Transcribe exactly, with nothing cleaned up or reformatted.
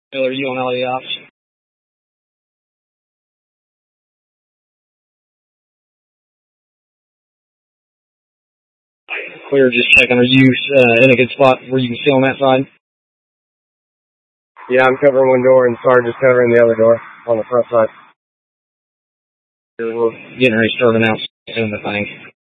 Bill, are you on all the ops? Clear, just checking. Are you uh, in a good spot where you can see on that side? Yeah, I'm covering one door and Sarge is covering the other door on the front side. We're getting ready to start announcing the thing.